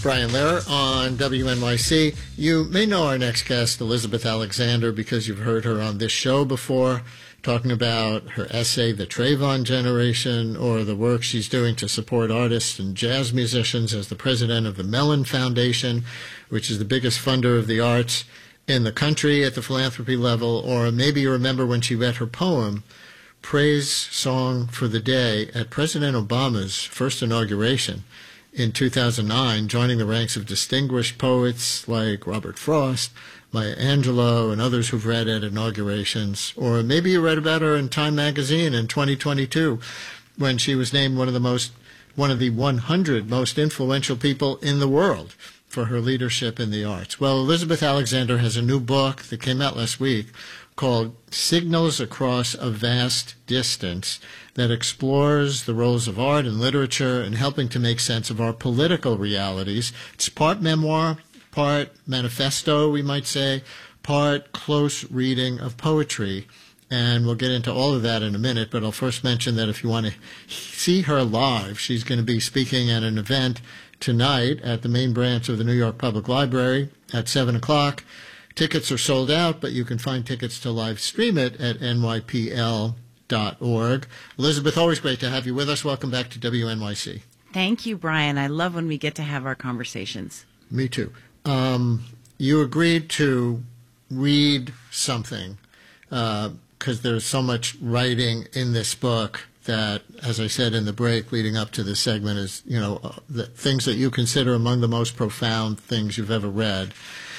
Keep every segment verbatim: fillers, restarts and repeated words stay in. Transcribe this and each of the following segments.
Brian Lehrer on W N Y C. You may know our next guest, Elizabeth Alexander, because you've heard her on this show before, talking about her essay, The Trayvon Generation, or the work she's doing to support artists and jazz musicians as the president of the Mellon Foundation, which is the biggest funder of the arts in the country at the philanthropy level. Or maybe you remember when she read her poem, Praise Song for the Day, at President Obama's first inauguration in two thousand nine, joining the ranks of distinguished poets like Robert Frost, Maya Angelou, and others who've read at inaugurations. Or maybe you read about her in Time magazine in twenty twenty-two, when she was named one of the most, one of the one hundred most influential people in the world for her leadership in the arts. Well, Elizabeth Alexander has a new book that came out last week called Signals Across a Vast Distance, that explores the roles of art and literature in helping to make sense of our political realities. It's part memoir, part manifesto, we might say, part close reading of poetry. And we'll get into all of that in a minute, but I'll first mention that if you want to see her live, she's going to be speaking at an event tonight at the main branch of the New York Public Library at seven o'clock. Tickets are sold out, but you can find tickets to live stream it at N Y P L dot org. Elizabeth, always great to have you with us. Welcome back to W N Y C. Thank you, Brian. I love when we get to have our conversations. Me too. Um, you agreed to read something because uh, there's so much writing in this book that, as I said in the break leading up to this segment, is, you know, uh, the things that you consider among the most profound things you've ever read.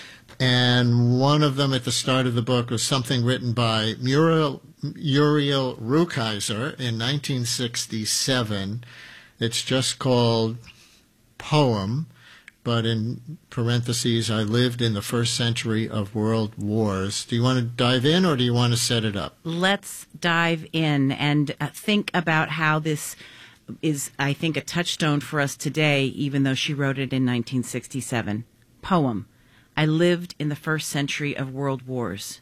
And one of them at the start of the book was something written by Muriel, Uriel Rukeyser in nineteen sixty-seven. It's just called Poem, but in parentheses, I lived in the first century of world wars. Do you want to dive in, or do you want to set it up? Let's dive in and uh, think about how this is, I think, a touchstone for us today, even though she wrote it in nineteen sixty-seven. Poem. I lived in the first century of world wars.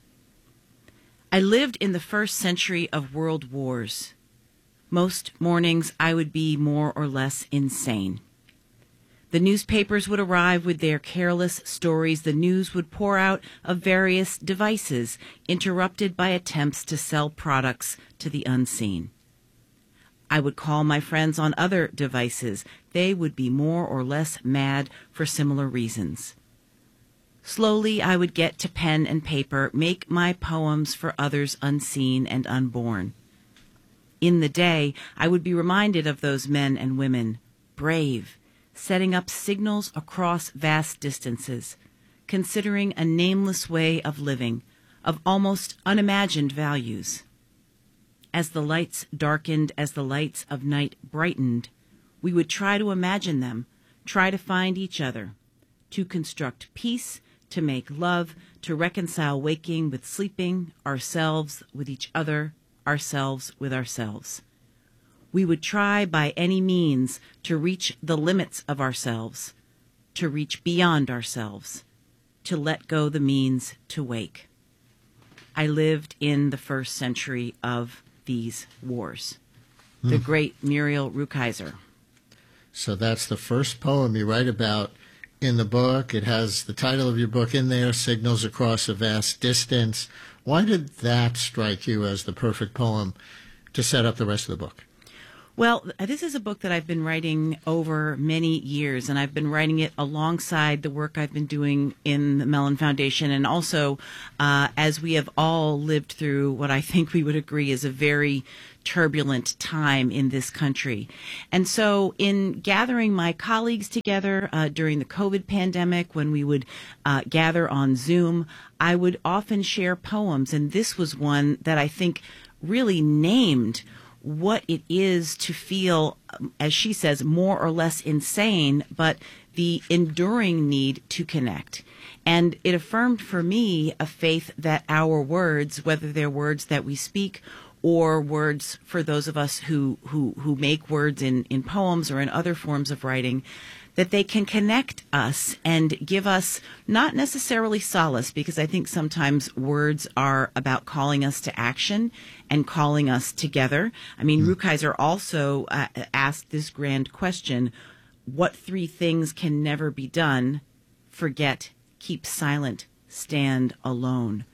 I lived in the first century of world wars. Most mornings I would be more or less insane. The newspapers would arrive with their careless stories. The news would pour out of various devices, interrupted by attempts to sell products to the unseen. I would call my friends on other devices. They would be more or less mad for similar reasons. Slowly, I would get to pen and paper, make my poems for others unseen and unborn. In the day, I would be reminded of those men and women, brave, setting up signals across vast distances, considering a nameless way of living, of almost unimagined values. As the lights darkened, as the lights of night brightened, we would try to imagine them, try to find each other, to construct peace, to make love, to reconcile waking with sleeping, ourselves with each other, ourselves with ourselves. We would try by any means to reach the limits of ourselves, to reach beyond ourselves, to let go the means to wake. I lived in the first century of these wars. Hmm. The great Muriel Rukeyser. So that's the first poem you write about in the book. It has the title of your book in there, Signals Across a Vast Distance. Why did that strike you as the perfect poem to set up the rest of the book? Well, this is a book that I've been writing over many years, and I've been writing it alongside the work I've been doing in the Mellon Foundation, and also uh, as we have all lived through what I think we would agree is a very turbulent time in this country. And so in gathering my colleagues together uh, during the COVID pandemic, when we would uh, gather on Zoom, I would often share poems, and this was one that I think really named what it is to feel, as she says, more or less insane, but the enduring need to connect. And it affirmed for me a faith that our words, whether they're words that we speak or words for those of us who, who, who make words in, in poems or in other forms of writing, that they can connect us and give us not necessarily solace, because I think sometimes words are about calling us to action and calling us together. I mean, mm. Rukeyser also uh, asked this grand question, what three things can never be done? Forget, keep silent, stand alone.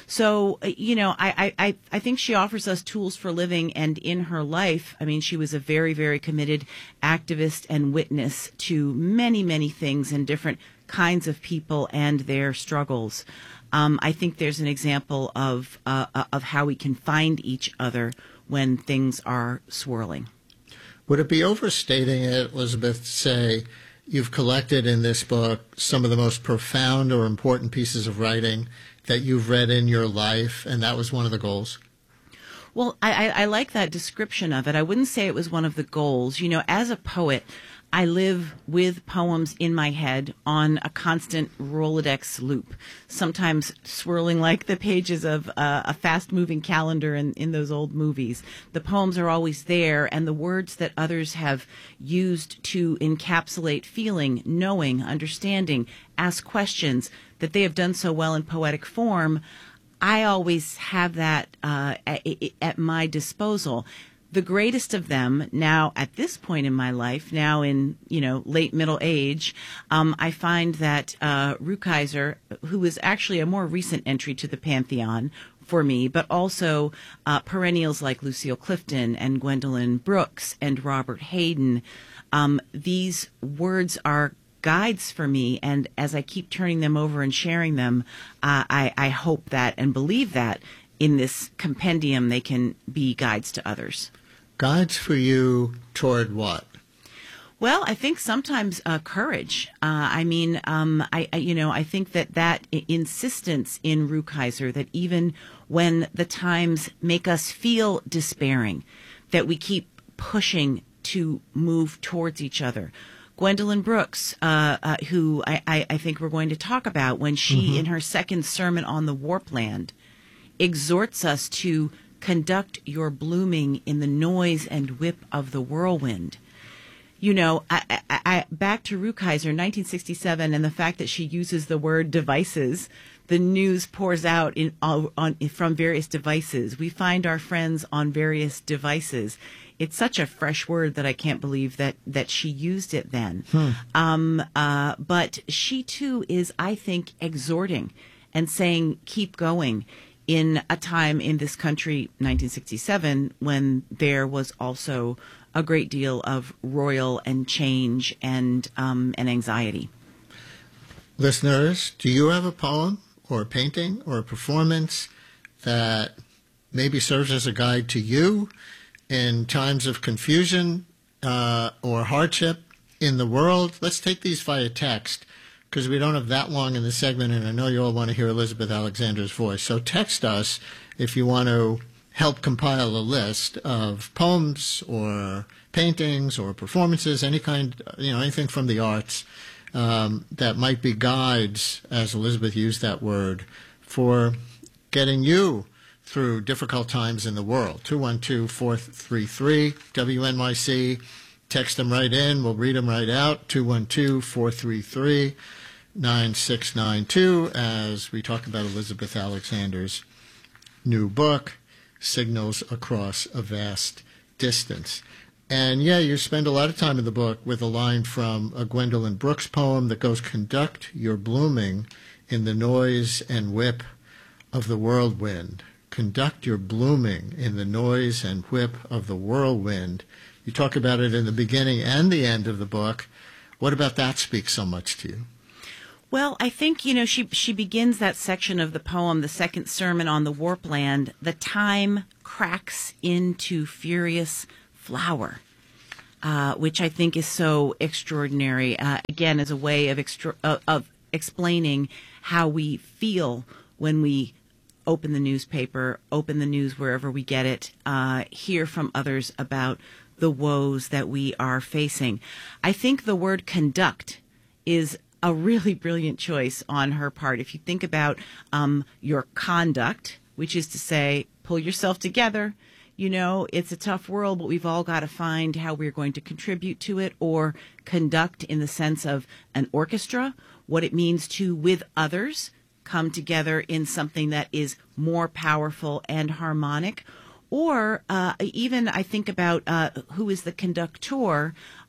So, you know, I, I, I think she offers us tools for living, and in her life, I mean, she was a very, very committed activist and witness to many, many things and different kinds of people and their struggles. Um, I think there's an example of uh, of how we can find each other when things are swirling. Would it be overstating it, Elizabeth, to say you've collected in this book some of the most profound or important pieces of writing that you've read in your life, and that was one of the goals? Well, I, I, I like that description of it. I wouldn't say it was one of the goals. You know, as a poet, I live with poems in my head on a constant Rolodex loop, sometimes swirling like the pages of uh, a fast-moving calendar in, in those old movies. The poems are always there, and the words that others have used to encapsulate feeling, knowing, understanding, ask questions, that they have done so well in poetic form, I always have that uh, at, at my disposal. The greatest of them now at this point in my life, now in, you know, late middle age, um, I find that uh, Rukeyser, who is actually a more recent entry to the Pantheon for me, but also uh, perennials like Lucille Clifton and Gwendolyn Brooks and Robert Hayden, um, these words are guides for me, and as I keep turning them over and sharing them, uh, I, I hope that and believe that in this compendium they can be guides to others. Guides for you toward what? Well, I think sometimes uh, courage. Uh, I mean, um, I, I you know I think that that insistence in Rukeyser that even when the times make us feel despairing, that we keep pushing to move towards each other. Gwendolyn Brooks, uh, uh, who I, I, I think we're going to talk about, when she, mm-hmm. in her second sermon on the Warpland, exhorts us to conduct your blooming in the noise and whip of the whirlwind. You know, I, I, I, back to Rukeyser, nineteen sixty-seven, and the fact that she uses the word devices. The news pours out in, on, on, from various devices. We find our friends on various devices. It's such a fresh word that I can't believe that, that she used it then. Hmm. Um, uh, but she, too, is, I think, exhorting and saying, keep going, in a time in this country, nineteen sixty-seven, when there was also a great deal of royal and change and um, and anxiety. Listeners, do you have a poem or a painting or a performance that maybe serves as a guide to you in times of confusion uh, or hardship in the world? Let's take these via text, because we don't have that long in the segment, and I know you all want to hear Elizabeth Alexander's voice. So text us if you want to help compile a list of poems or paintings or performances, any kind, you know, anything from the arts um, that might be guides, as Elizabeth used that word, for getting you through difficult times in the world. two one two, four three three, W N Y C. Text them right in. We'll read them right out. two one two, four three three, nine six nine two, as we talk about Elizabeth Alexander's new book, Signals Across a Vast Distance. And yeah, you spend a lot of time in the book with a line from a Gwendolyn Brooks poem that goes, "Conduct your blooming in the noise and whip of the whirlwind." Conduct your blooming in the noise and whip of the whirlwind. You talk about it in the beginning and the end of the book. What about that speaks so much to you? Well, I think, you know, she she begins that section of the poem, the second sermon on the Warpland. The time cracks into furious flower, uh, which I think is so extraordinary. Uh, again, as a way of, extra- of of explaining how we feel when we open the newspaper, open the news wherever we get it, uh, hear from others about the woes that we are facing. I think the word conduct is a really brilliant choice on her part. If you think about um, your conduct, which is to say, pull yourself together. You know, it's a tough world, but we've all got to find how we're going to contribute to it, or conduct in the sense of an orchestra, what it means to, with others, come together in something that is more powerful and harmonic. Or uh, even I think about uh, who is the conductor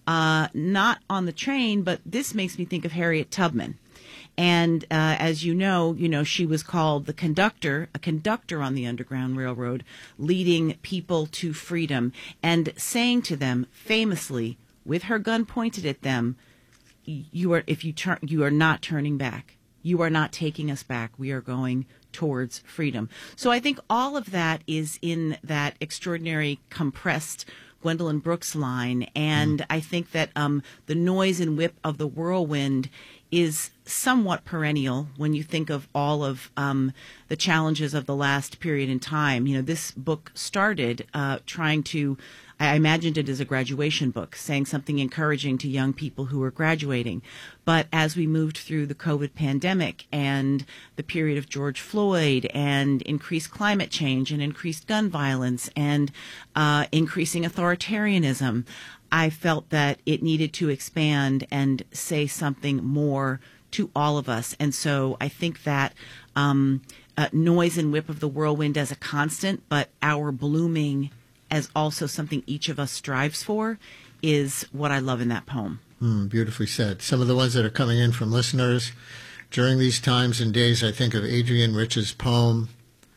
uh, not on the train, but this makes me think of Harriet Tubman. And uh, as you know, you know, she was called the conductor, a conductor on the Underground Railroad, leading people to freedom and saying to them famously, with her gun pointed at them, "You are if you turn, you are not turning back. You are not taking us back. We are going towards freedom." So I think all of that is in that extraordinary compressed Gwendolyn Brooks line, and mm. I think that um, the noise and whip of the whirlwind is somewhat perennial when you think of all of um, the challenges of the last period in time. You know, this book started uh, trying to, I imagined it as a graduation book, saying something encouraging to young people who were graduating. But as we moved through the COVID pandemic and the period of George Floyd and increased climate change and increased gun violence and uh, increasing authoritarianism, I felt that it needed to expand and say something more to all of us. And so I think that um, uh, noise and whip of the whirlwind as a constant, but our blooming as also something each of us strives for, is what I love in that poem. Mm, beautifully said. Some of the ones that are coming in from listeners during these times and days, I think of Adrienne Rich's poem,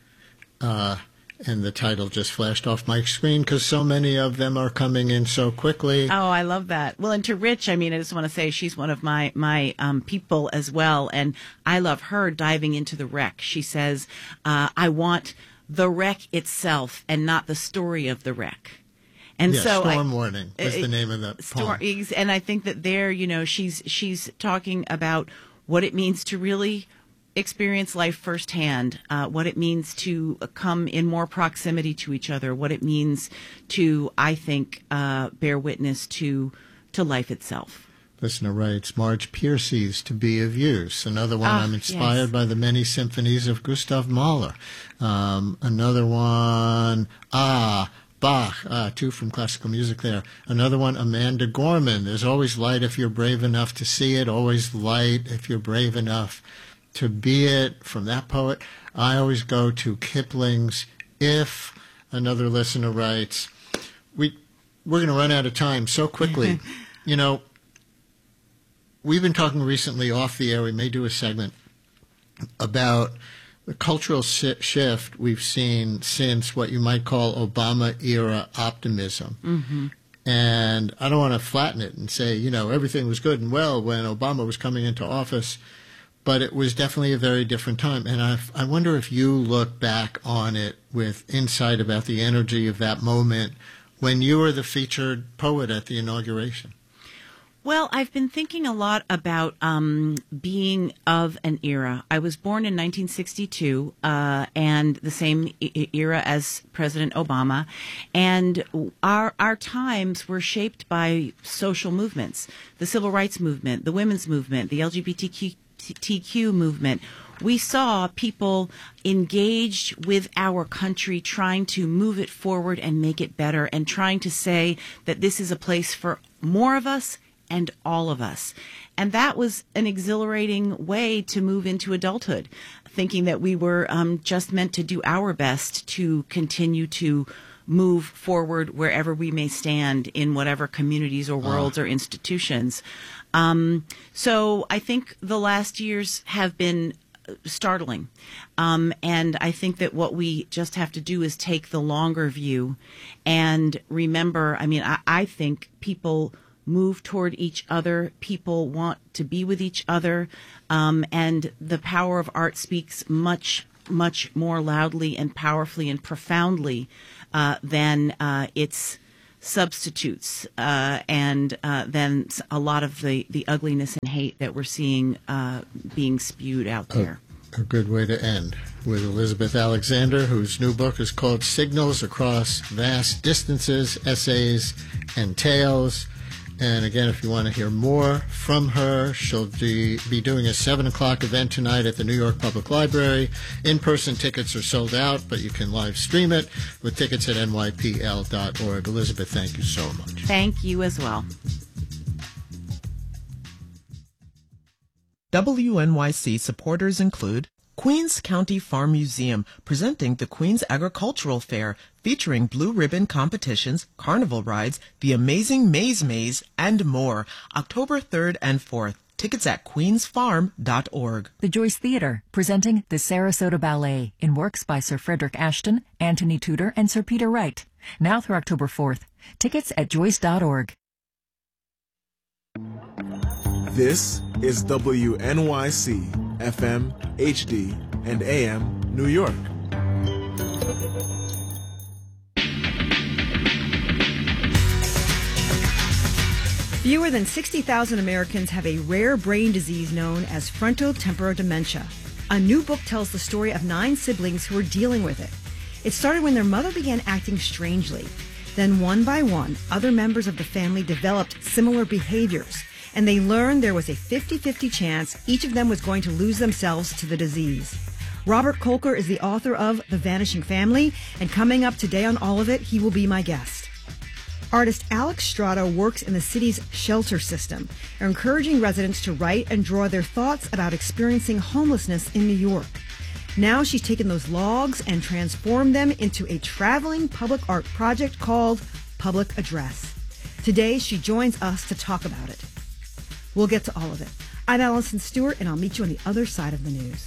uh, and the title just flashed off my screen because so many of them are coming in so quickly. Oh, I love that. Well, and to Rich, I mean, I just want to say she's one of my, my um, people as well, and I love her diving into the wreck. She says, uh, I want the wreck itself and not the story of the wreck. And yeah, so Storm I, Warning was the name of the poem. Storm, and I think that there, you know, she's she's talking about what it means to really experience life firsthand, uh, what it means to come in more proximity to each other, what it means to, I think, uh, bear witness to to life itself. Listener writes, Marge Piercy's To Be of Use. Another one, ah, I'm inspired yes. by the many symphonies of Gustav Mahler. Um, another one, ah, Bach, ah, two from classical music there. Another one, Amanda Gorman. There's always light if you're brave enough to see it, always light if you're brave enough to be it. From that poet, I always go to Kipling's If. Another listener writes, we, we're going to run out of time so quickly. You know, we've been talking recently off the air, we may do a segment, about the cultural shift we've seen since what you might call Obama-era optimism. Mm-hmm. And I don't want to flatten it and say, you know, everything was good and well when Obama was coming into office, but it was definitely a very different time. And I, I wonder if you look back on it with insight about the energy of that moment when you were the featured poet at the inauguration. Well, I've been thinking a lot about um, being of an era. I was born in nineteen sixty-two, uh, and the same e- era as President Obama, and our our times were shaped by social movements: the civil rights movement, the women's movement, the L G B T Q movement. We saw people engaged with our country, trying to move it forward and make it better, and trying to say that this is a place for more of us and all of us. And that was an exhilarating way to move into adulthood, thinking that we were um, just meant to do our best to continue to move forward wherever we may stand in whatever communities or worlds uh. or institutions. Um, so I think the last years have been startling. Um, and I think that what we just have to do is take the longer view and remember, I mean, I, I think people move toward each other. People want to be with each other. Um, and the power of art speaks much, much more loudly and powerfully and profoundly uh, than uh, its substitutes uh, and uh, than a lot of the, the ugliness and hate that we're seeing uh, being spewed out there. A, a good way to end with Elizabeth Alexander, whose new book is called Signals Across Vast Distances, Essays and Tales. And again, if you want to hear more from her, she'll be, be doing a seven o'clock event tonight at the New York Public Library. In-person tickets are sold out, but you can live stream it with tickets at N Y P L dot org. Elizabeth, thank you so much. Thank you as well. W N Y C supporters include Queens County Farm Museum presenting the Queens Agricultural Fair, featuring blue ribbon competitions, carnival rides, the amazing Maze Maze, and more, October third and fourth. Tickets at queens farm dot org. The Joyce Theatre, presenting the Sarasota Ballet in works by Sir Frederick Ashton, Anthony Tudor, and Sir Peter Wright. Now through October fourth. Tickets at joyce dot org. This is W N Y C, F M, H D, and A M, New York. Fewer than sixty thousand Americans have a rare brain disease known as frontotemporal dementia. A new book tells the story of nine siblings who are dealing with it. It started when their mother began acting strangely. Then one by one, other members of the family developed similar behaviors, and they learned there was a fifty-fifty chance each of them was going to lose themselves to the disease. Robert Kolker is the author of The Vanishing Family, and coming up today on All of It, he will be my guest. Artist Alex Strada works in the city's shelter system, encouraging residents to write and draw their thoughts about experiencing homelessness in New York. Now she's taken those logs and transformed them into a traveling public art project called Public Address. Today, she joins us to talk about it. We'll get to all of it. I'm Allison Stewart, and I'll meet you on the other side of the news.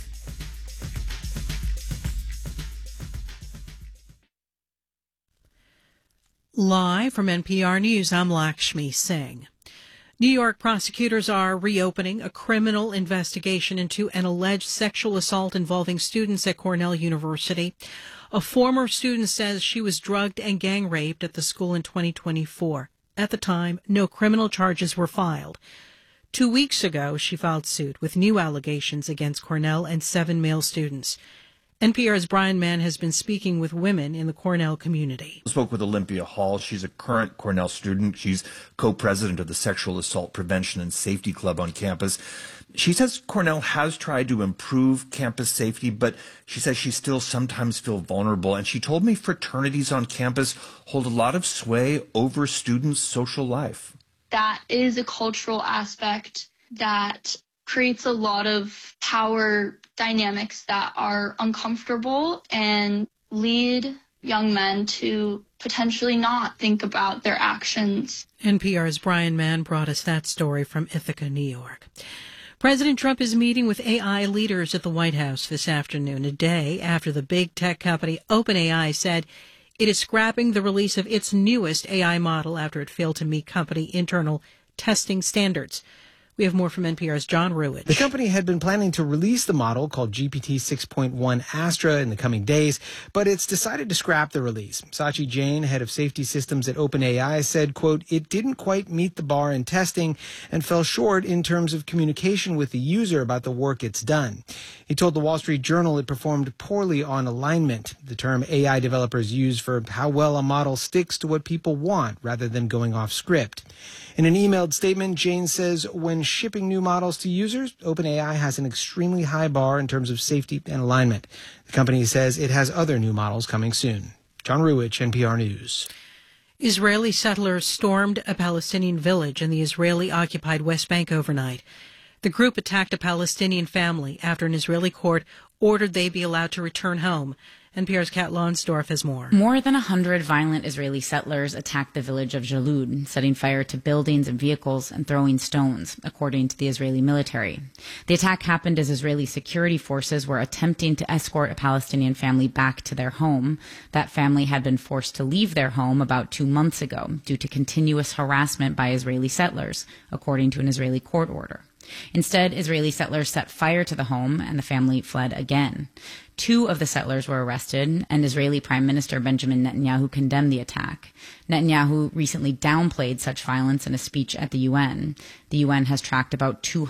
Live from N P R News, I'm Lakshmi Singh. New York prosecutors are reopening a criminal investigation into an alleged sexual assault involving students at Cornell University. A former student says she was drugged and gang raped at the school in twenty twenty-four. At the time, no criminal charges were filed. Two weeks ago, she filed suit with new allegations against Cornell and seven male students. N P R's Brian Mann has been speaking with women in the Cornell community. I spoke with Olympia Hall. She's a current Cornell student. She's co-president of the Sexual Assault Prevention and Safety Club on campus. She says Cornell has tried to improve campus safety, but she says she still sometimes feels vulnerable. And she told me fraternities on campus hold a lot of sway over students' social life. That is a cultural aspect that creates a lot of power dynamics that are uncomfortable and lead young men to potentially not think about their actions. N P R's Brian Mann brought us that story from Ithaca, New York. President Trump is meeting with A I leaders at the White House this afternoon, a day after the big tech company OpenAI said it is scrapping the release of its newest A I model after it failed to meet company internal testing standards. We have more from N P R's John Ruwitch. The company had been planning to release the model called G P T six point one Astra in the coming days, but it's decided to scrap the release. Sachi Jain, head of safety systems at OpenAI, said, quote, it didn't quite meet the bar in testing and fell short in terms of communication with the user about the work it's done. He told the Wall Street Journal it performed poorly on alignment, the term A I developers use for how well a model sticks to what people want rather than going off script. In an emailed statement, Jain says when shipping new models to users, OpenAI has an extremely high bar in terms of safety and alignment. The company says it has other new models coming soon. John Ruwitch, N P R News. Israeli settlers stormed a Palestinian village in the Israeli-occupied West Bank overnight. The group attacked a Palestinian family after an Israeli court ordered they be allowed to return home. N P R's Kat Lonsdorf has more. More than a hundred violent Israeli settlers attacked the village of Jalud, setting fire to buildings and vehicles and throwing stones, according to the Israeli military. The attack happened as Israeli security forces were attempting to escort a Palestinian family back to their home. That family had been forced to leave their home about two months ago due to continuous harassment by Israeli settlers, according to an Israeli court order. Instead, Israeli settlers set fire to the home and the family fled again. Two of the settlers were arrested, and Israeli Prime Minister Benjamin Netanyahu condemned the attack. Netanyahu recently downplayed such violence in a speech at the U N. The U N has tracked about two